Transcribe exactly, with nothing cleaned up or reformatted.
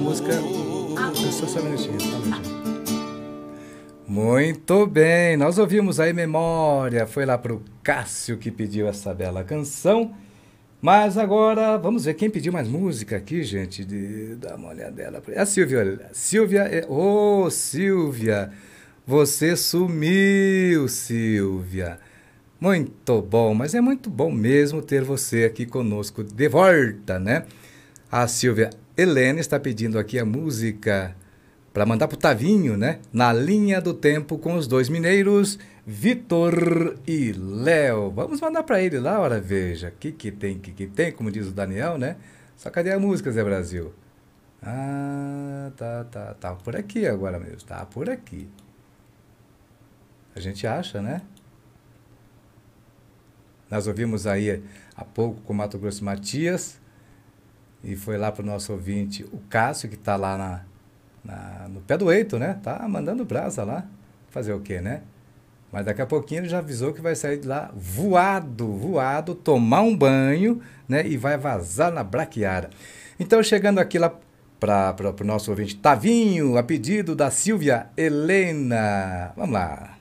música... Só, só um minutinho, só um minutinho. Muito bem, nós ouvimos aí Memória, foi lá pro Cássio que pediu essa bela canção. Mas agora, vamos ver quem pediu mais música aqui, gente. De, dá uma olhadela. É a Silvia, olha. Silvia, ô oh, Silvia, você sumiu, Silvia. Muito bom, mas é muito bom mesmo ter você aqui conosco de volta, né? A Silvia Helena está pedindo aqui a música para mandar pro Tavinho, né? Na linha do tempo com os dois mineiros, Vitor e Léo. Vamos mandar para ele lá, ora veja. Que que tem, que que tem, como diz o Daniel, né? Só cadê a música, Zé Brasil? Ah, tá, tá, tá por aqui agora mesmo, tá por aqui. A gente acha, né? Nós ouvimos aí há pouco com o Mato Grosso Matias e foi lá pro nosso ouvinte, o Cássio, que tá lá na Na, no pé do eito, né? Tá mandando brasa lá. Fazer o quê, né? Mas daqui a pouquinho ele já avisou que vai sair de lá voado, voado, tomar um banho, né? E vai vazar na braquiara. Então, chegando aqui lá para o nosso ouvinte Tavinho, a pedido da Silvia Helena. Vamos lá.